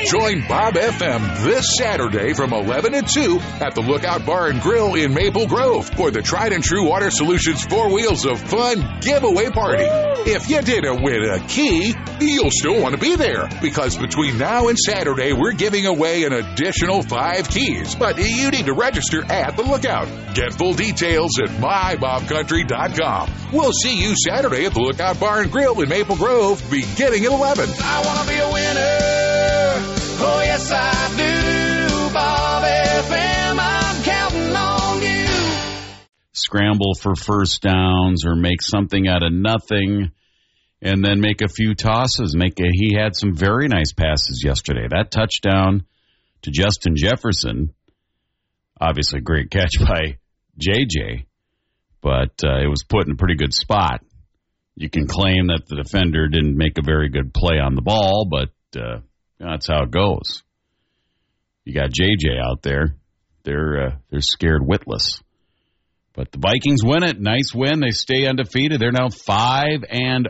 Join Bob FM this Saturday from 11 to 2 at the Lookout Bar and Grill in Maple Grove for the Tried and True Water Solutions 4 Wheels of Fun giveaway party. If you didn't win a key, you'll still want to be there because between now and Saturday, we're giving away an additional 5 keys. But you need to register at the Lookout. Get full details at mybobcountry.com. We'll see you Saturday at the Lookout Bar and Grill in Maple Grove beginning at 11. I want to be a winner. Oh, yes, I do. Bob FM, I'm counting on you. Scramble for first downs or make something out of nothing and then make a few tosses. He had some very nice passes yesterday. That touchdown to Justin Jefferson, obviously a great catch by JJ, but it was put in a pretty good spot. You can claim that the defender didn't make a very good play on the ball, but that's how it goes. You got JJ out there. They're scared witless. But the Vikings win it. Nice win. They stay undefeated. They're now 5-0.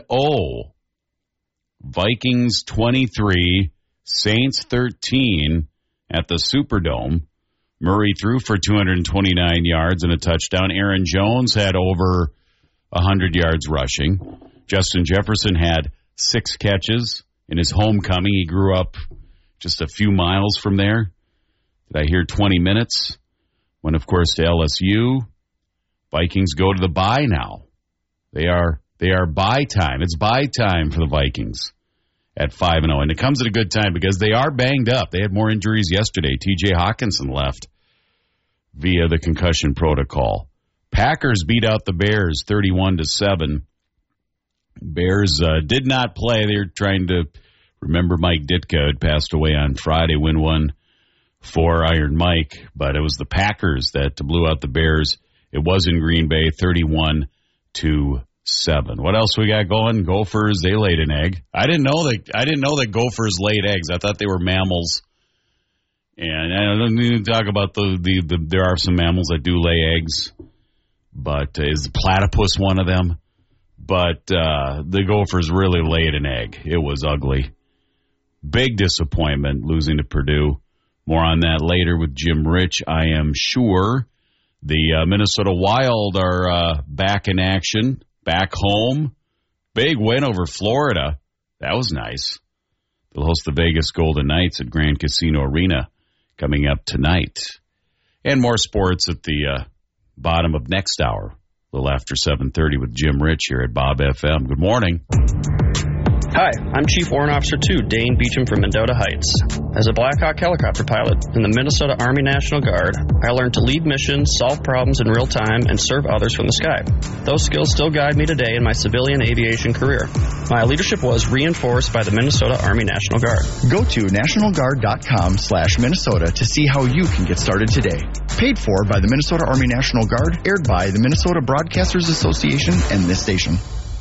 Vikings 23, Saints 13 at the Superdome. Murray threw for 229 yards and a touchdown. Aaron Jones had over 100 yards rushing. Justin Jefferson had 6 catches in his homecoming. He grew up just a few miles from there. Did I hear 20 minutes? Went, of course, to LSU. Vikings go to the bye now. They are bye time. It's bye time for the Vikings at 5-0. And it comes at a good time because they are banged up. They had more injuries yesterday. T.J. Hawkinson left via the concussion protocol. Packers beat out the Bears 31-7. Bears did not play. They were trying to remember Mike Ditka had passed away on Friday, win one for Iron Mike. But it was the Packers that blew out the Bears. It was in Green Bay, 31-7. What else we got going? Gophers, they laid an egg. I didn't know that gophers laid eggs. I thought they were mammals. And I don't need to talk about there are some mammals that do lay eggs. But is the platypus one of them? But the Gophers really laid an egg. It was ugly. Big disappointment losing to Purdue. More on that later with Jim Rich, I am sure. The Minnesota Wild are back in action, back home. Big win over Florida. That was nice. They'll host the Vegas Golden Knights at Grand Casino Arena coming up tonight. And more sports at the bottom of next hour, a little after 7:30 with Jim Rich here at Bob FM. Good morning. Hi, I'm Chief Warrant Officer 2, Dane Beecham from Mendota Heights. As a Black Hawk helicopter pilot in the Minnesota Army National Guard, I learned to lead missions, solve problems in real time, and serve others from the sky. Those skills still guide me today in my civilian aviation career. My leadership was reinforced by the Minnesota Army National Guard. Go to nationalguard.com/Minnesota to see how you can get started today. Paid for by the Minnesota Army National Guard, aired by the Minnesota Broadcasters Association and this station.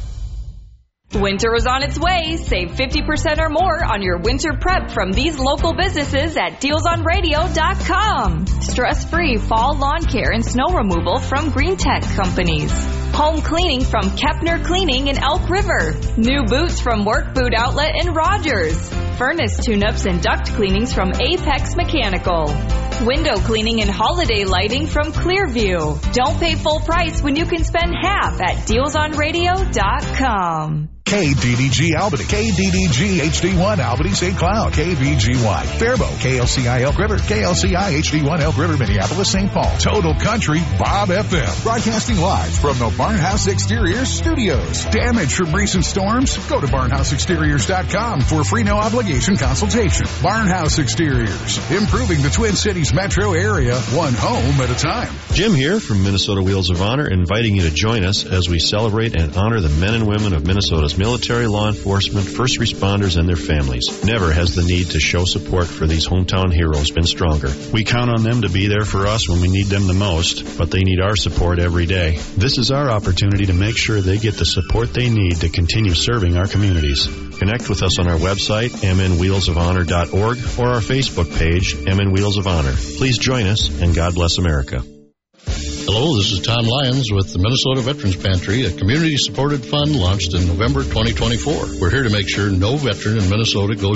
Winter is on its way. Save 50% or more on your winter prep from these local businesses at dealsonradio.com. Stress-free fall lawn care and snow removal from Green Tech Companies. Home cleaning from Kepner Cleaning in Elk River. New boots from Work Boot Outlet in Rogers. Furnace tune-ups and duct cleanings from Apex Mechanical. Window cleaning and holiday lighting from Clearview. Don't pay full price when you can spend half at dealsonradio.com. KDDG Albany, KDDG HD1 Albany St. Cloud, KVGY Faribault, KLCI Elk River, KLCI HD1 Elk River Minneapolis St. Paul. Total Country Bob FM, broadcasting live from the Barnhouse Exteriors studios. Damage from recent storms? Go to barnhouseexteriors.com for free no obligation consultation. Barnhouse Exteriors, improving the Twin Cities metro area, one home at a time. Jim here from Minnesota Wheels of Honor, inviting you to join us as we celebrate and honor the men and women of Minnesota's military, law enforcement, first responders, and their families. Never has the need to show support for these hometown heroes been stronger. We count on them to be there for us when we need them the most, but they need our support every day. This is our opportunity to make sure they get the support they need to continue serving our communities. Connect with us on our website, mnwheelsofhonor.org, or our Facebook page, MN Wheels of Honor. Please join us, and God bless America. Hello, this is Tom Lyons with the Minnesota Veterans Pantry, a community-supported fund launched in November 2024. We're here to make sure no veteran in Minnesota goes